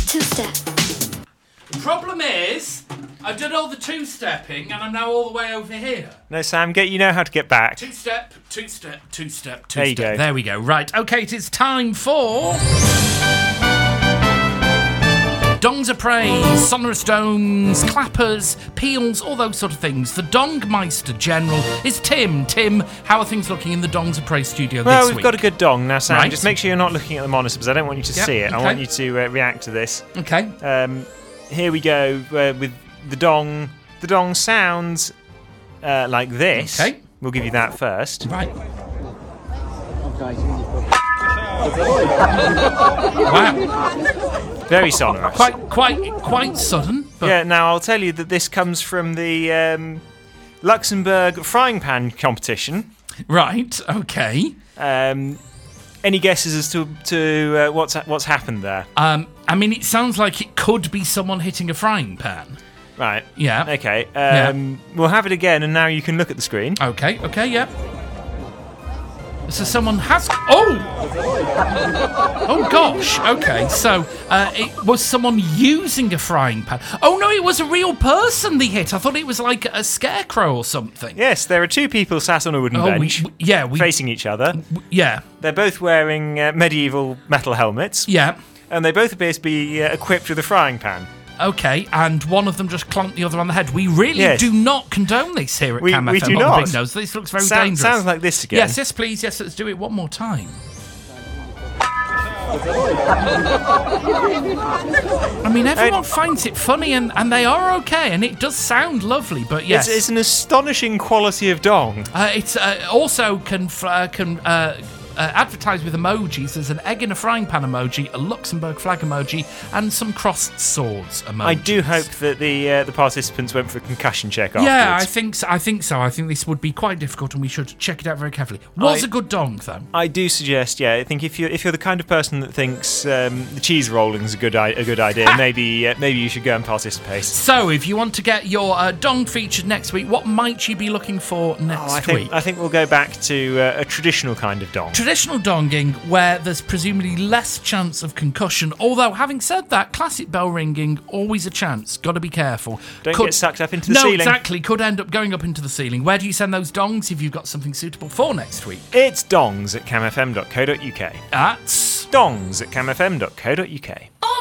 Two-step. The problem is, I've done all the two-stepping and I'm now all the way over here. No, Sam, you know how to get back. Two-step, two-step, two-step, two-step. There you go. There we go. Right, okay, it is time for... Dongs of praise, sonorous domes, clappers, peals, all those sort of things. The Dongmeister General is Tim. Tim, how are things looking in the Dongs of Praise studio this week? Well, we've got a good dong. Now, Sam, Right. just make sure you're not looking at the monitor because I don't want you to see it. okay. I want you to react to this. Okay. Here we go with the dong. The dong sounds like this. Okay. We'll give you that first. Right. Wow. Very sonorous. Quite sudden. But Yeah, now I'll tell you that this comes from the Luxembourg frying pan competition. Right, okay. Any guesses as to what's happened there? I mean, it sounds like it could be someone hitting a frying pan. Right. Yeah. Okay. Yeah. We'll have it again, and now you can look at the screen. Okay, yeah. So someone has... Oh! Oh, gosh. Okay, so it was someone using a frying pan. Oh, no, it was a real person they hit. I thought it was like a scarecrow or something. Yes, there are two people sat on a wooden bench, facing each other. Yeah. They're both wearing medieval metal helmets. Yeah. And they both appear to be equipped with a frying pan. Okay, and one of them just clunked the other on the head. We really do not condone this here at Cam FM. We do on not. The Big Nose. This looks very dangerous. Sounds like this again. Yes, please. Yes, let's do it one more time. I mean, everyone finds it funny, and they are okay, and it does sound lovely, but yes. It's an astonishing quality of dong. It's also can advertise with emojis. There's an egg in a frying pan emoji, a Luxembourg flag emoji, and some crossed swords emojis. I do hope that the participants went for a concussion check afterwards. Yeah, I think so. I think this would be quite difficult, and we should check it out very carefully. Was a good dong, though. I do suggest, I think if you're the kind of person that thinks the cheese rolling is a good idea, maybe you should go and participate. So, if you want to get your dong featured next week, what might you be looking for next week? I think we'll go back to a traditional kind of dong. Traditional donging, where there's presumably less chance of concussion. Although, having said that, classic bell ringing, always a chance. Got to be careful. Don't get sucked up into the ceiling. No, exactly. Could end up going up into the ceiling. Where do you send those dongs if you've got something suitable for next week? It's dongs@camfm.co.uk. That's dongs@camfm.co.uk.